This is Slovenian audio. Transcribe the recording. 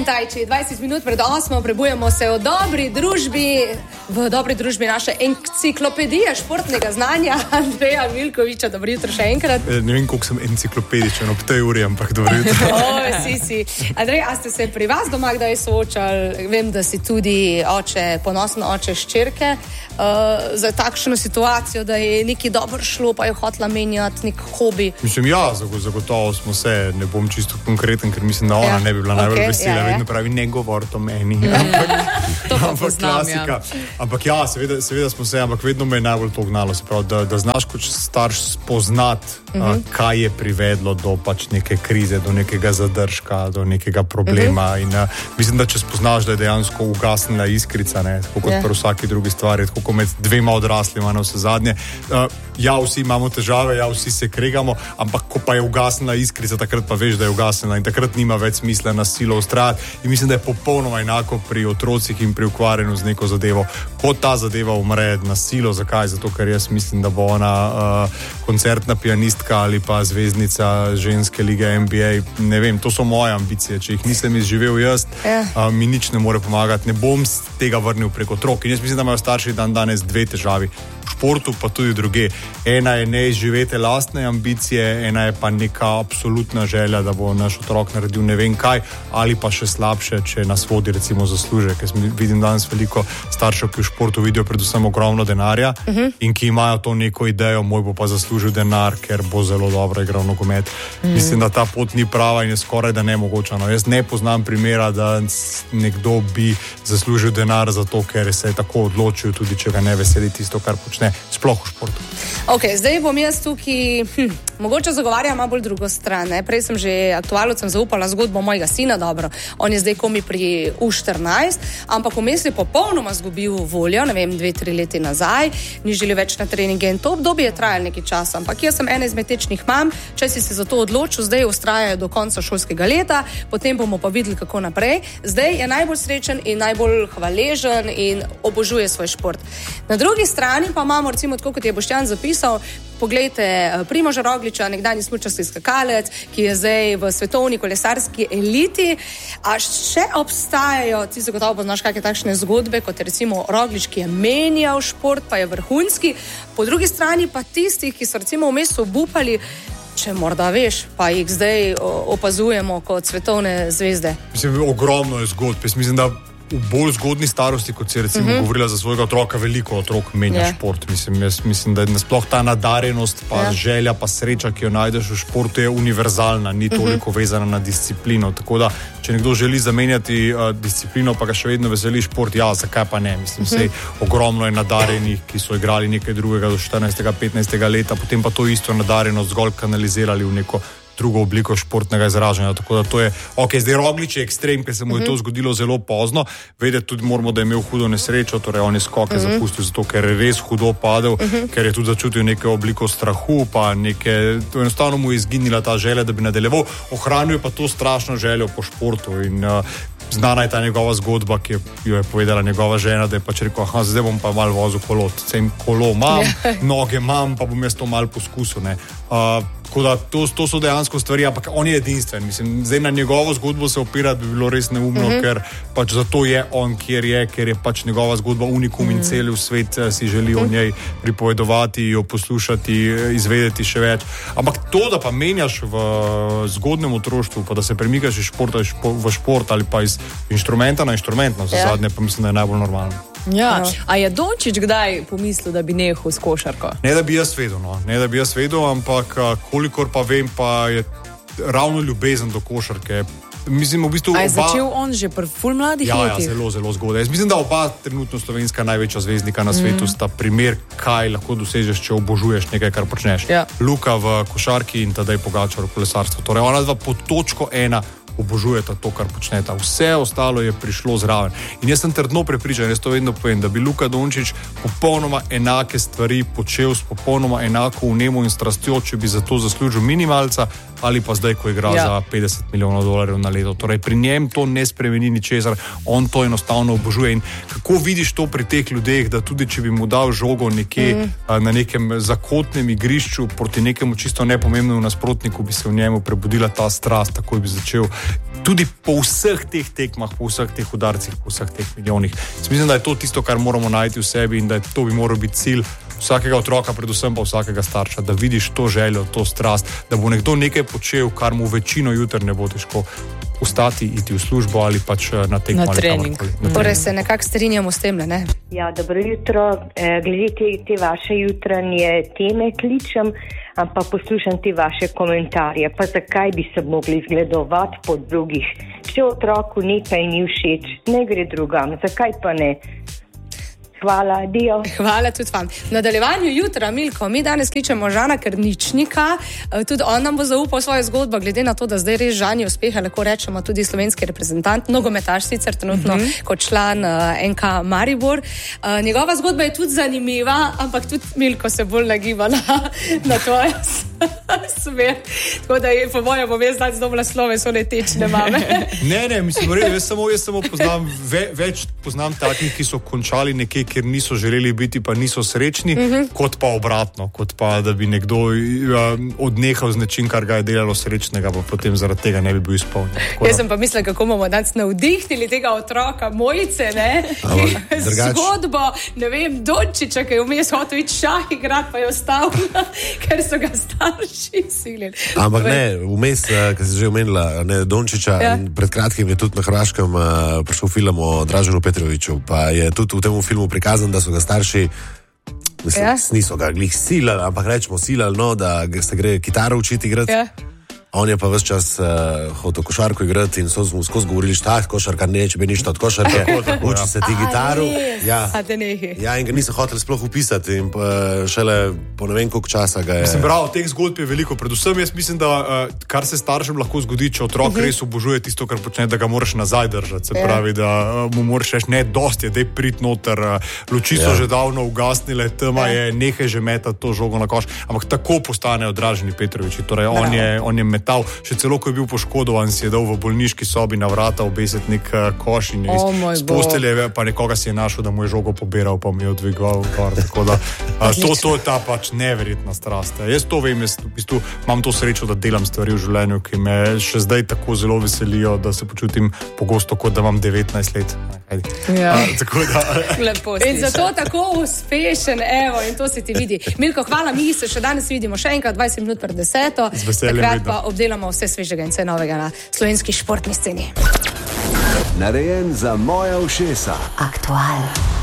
Tajči, 20 minut pred 8 prebujemo se v dobri družbi naše enciklopedije športnega znanja Andreja Milkoviča. Dobro jutro še enkrat. Ne vem, koliko sem enciklopedičen ob tej uri, ampak dobro jutro. Si. Andrej, a ste se pri vas doma kdaj soočali? Vem, da si tudi ponosen oče ščerke, za takšno situacijo, da je nekaj dobro šlo, pa je hotela menjati nek hobi. Mislim, zagotovo smo se, ne bom čisto konkreten, ker mislim, da ona ne bi bila najbolj vesela. Vedno pravi, ne govori o meni. To pa poznam, klasika. Ampak seveda smo se, ampak vedno me je najbolj to gnalo. Se pravi, da znaš kot starš spoznati, kaj je privedlo do pač neke krize, do nekega zadržka, do nekega problema. In mislim, da če spoznaš, da je dejansko ugasnila iskrica, tako kot pri vsaki drugi stvari, tako kot med dvema odraslima na vse zadnje. Vsi imamo težave, vsi se kregamo, ampak ko pa je ugasnila iskrica, takrat pa veš, da je ugasnila in takrat nima več smisla na silo ustrajati. In mislim, da je popolnoma enako pri otrocih in pri ukvarjanju z neko zadevo. Ko ta zadeva umre na silo, zakaj? Zato, ker jaz mislim, da bo ona koncertna pianistka ali pa zvezdnica ženske lige NBA. Ne vem, to so moje ambicije. Če jih nisem izživel jaz, mi nič ne more pomagati. Ne bom tega vrnil preko otrok. In jaz mislim, da imajo starši danes dve težavi. V športu pa tudi druge. Ena je ne izživeti lastne ambicije, ena je pa neka absolutna želja, da bo naš otrok naredil ne vem kaj, ali pa še slabše, če nas vodi recimo zaslužek. Jaz vidim danes veliko staršev, ki v športu vidijo predvsem ogromno denarja in ki imajo to neko idejo, moj bo pa zaslužil denar, ker bo zelo dobro igral nogomet. Mislim, da ta pot ni prava in je skoraj da nemogoča. Jaz ne poznam primera, da nekdo bi zaslužil denar zato, ker se je tako odločil, tudi če ga ne veseli tisto, kar počne, sploh v športu. Zdaj bom jaz tukaj, mogoče zagovarjam malo bolj drugo stran. Prej sem že aktualcem zaupala zgodbo mojega sina, dobro, on je zdaj komi pri U14, ampak vmes je popolnoma zgubil voljo, 2-3 leti nazaj, ni želel več na treninge in to obdobje je trajalo nekaj časa, ampak jaz sem ena izmed tečnih mam, če si se za to odločil, zdaj ustrajajo do konca šolskega leta, potem bomo pa videli, kako naprej. Zdaj je najbolj srečen in najbolj hvaležen in obožuje svoj šport. Na drugi strani pa imamo, recimo, tako kot je Boštjan zapisal, poglejte Primoža Rogliča, nekdanji smučarski skakalec, ki je zdaj v svetovni kolesarski eliti. A še obstajajo, ti zagotovo poznaš kakšne takšne zgodbe, kot je recimo Roglič, ki je menjal šport, pa je vrhunski. Po drugi strani pa tisti, ki so recimo vmes obupali, če morda veš, pa jih zdaj opazujemo kot svetovne zvezde. Mislim, ogromno je zgodb. Jaz mislim, da v bolj zgodni starosti, kot si recimo govorila za svojega otroka, veliko otrok menja šport. Mislim, da je nasploh ta nadarjenost, pa želja, pa sreča, ki jo najdeš v športu, je univerzalna, ni toliko vezana na disciplino. Tako da, če nekdo želi zamenjati disciplino, pa ga še vedno veseli šport, zakaj pa ne? Mislim, sej ogromno je nadarjenih, ki so igrali nekaj drugega do 14-15 leta, potem pa to isto nadarjenost zgolj kanalizirali v neko drugo obliko športnega izražanja. Tako da to je, zdaj Roglič je ekstrem, ker se mu je to zgodilo zelo pozno. Vedeti tudi moramo, da je imel hudo nesrečo, torej on je skoke zapustil zato, ker je res hudo padel, ker je tudi začutil neko obliko strahu, pa enostavno mu je izginila ta želja, da bi nadaljeval. Ohranil je pa to strašno željo po športu in znana je ta njegova zgodba, ki jo je povedala njegova žena, da je pač rekel, zdaj bom pa malo vozil kolo, kolo imam, noge imam, pa bom jaz to malo poskusil, Tako da to so dejansko stvari, ampak on je edinstven. Mislim, zdaj na njegovo zgodbo se opirati bi bilo res neumno, ker pač zato je on, ker je pač njegova zgodba unikum in cel svet si želi o njej pripovedovati, jo poslušati, izvedeti še več. Ampak to, da pa menjaš v zgodnem otroštvu, pa da se premikaš iz športa v šport ali pa iz inštrumenta na inštrument, zadnje pa mislim, da je najbolj normalno. A je Dončić kdaj pomislil, da bi nehal s košarko? Ne, da bi jaz vedel, ampak kolikor pa vem, pa je ravno ljubezen do košarke. Mislim, v bistvu A je začel on že pri ful mladih letih? Zelo, zelo zgodaj. Jaz mislim, da oba trenutno slovenska največja zvezdnika na svetu sta primer, kaj lahko dosežeš, če obožuješ nekaj, kar počneš. Luka v košarki in Tadej Pogačar v kolesarstvu. Torej, ona dva po točko 1 obožujeta to, kar počneta. Vse ostalo je prišlo zraven. In jaz sem trdno prepričan, jaz to vedno povem, da bi Luka Dončić popolnoma enake stvari počel s popolnoma enako vnemo in strastjo, če bi za to zaslužil minimalca ali pa zdaj, ko igra za $50 milijonov na leto. Torej, pri njem to ne spremeni ničesar, on to enostavno obožuje. In kako vidiš to pri teh ljudeh, da tudi če bi mu dal žogo nekje na nekem zakotnem igrišču proti nekemu čisto nepomembnemu nasprotniku, bi se v njemu prebudila ta strast, takoj bi začel tudi po vseh teh tekmah, po vseh teh udarcih, po vseh teh milijonih. Mislim, da je to tisto, kar moramo najti v sebi in da to bi moral biti cilj vsakega otroka, predvsem pa vsakega starša, da vidiš to željo, to strast, da bo nekdo nekaj počel, kar mu večino jutri ne bo težko ustati, iti v službo ali pač na tekmo. Na trening. Torej se nekako strinjamo s tem, ne? Ja, dobro jutro. Glede te vaše jutranje teme kličem, ampak poslušam te vaše komentarje. Pa zakaj bi se mogli zgledovati po drugih? Če otroku nekaj ni všeč, ne gre drugam. Zakaj pa ne? Hvala, dio. Hvala tudi vam. V nadaljevanju jutra, Milko, mi danes kličemo Žana Krničnika, tudi on nam bo zaupal svojo zgodbo, glede na to, da zdaj res Žani uspeha, lahko rečemo tudi slovenski reprezentant, nogometaš sicer trenutno kot član NK Maribor. Njegova zgodba je tudi zanimiva, ampak tudi Milko se bolj nagiba na tvojo smer. Tako da je po mojem bom jaz zdaj dobila slove, so letečne mame. Ne, mislim, jaz samo poznam, več poznam takih, ki so končali nekje, kjer niso želeli biti, pa niso srečni, kot pa obratno, kot pa, da bi nekdo odnehal z nečim, kar ga je delalo srečnega, pa potem zaradi tega ne bi bil izpolnjen. Jaz sem pa mislila, kako bomo danes navdihnili tega otroka, Mojice, ne? Zgodbo, ne vem, Dončiča, ki je vmes hotel iti šah igrati, pa je ostal, ker so ga starši silili. Ampak ne, vmes, ki si že omenila, Dončiča, pred kratkim je tudi na Hrvaškem prišel film o Draženu Petroviću, pa je tudi v tem filmu prikazan, da so ga starši, niso ga glih silali, ampak rečemo silali, no, da se gre kitaro učiti igrati. On je pa ves čas hotel košarko igrati in so mu skozi govorili, košarka neće bi ništa od košarke, uči se ti gitaru. Ja, in ga niso hoteli sploh upisati in šele po ne vem koliko časa ga je. Mislim, bravo, teh zgodb je veliko. Predvsem jaz mislim, da kar se staršem lahko zgodi, če otrok res obožuje tisto, kar počne, da ga moraš nazaj držati. Se pravi, da mu moraš reči, ne, dosti je, dej prid noter, luči so že davno ugasnile, tema je, nehaj že metati to žogo na koš. Ampak tako postanejo Draženi Petrovići. Torej, on je metal, še celo, ko je bil poškodovan, si je dal v bolniški sobi na vrata obesiti nek koš in iz postelje, pa nekoga si je našel, da mu je žogo pobiral, pa mu je odvigoval gor. Tako da to je ta pač neverjetna strast. Jaz to vem, jaz v bistvu imam to srečo, da delam stvari v življenju, ki me še zdaj tako zelo veselijo, da se počutim pogosto, kot da imam 19 let. Tako da lepo. In zato tako uspešen, evo, in to se ti vidi. Milko, hvala, mi se še danes vidimo še enkrat 20 minut pred 10. Z veseljem. Takrat pa obdelamo vse svežega in vse novega na slovenski športni sceni. Narejen za moja ušesa. Aktualno.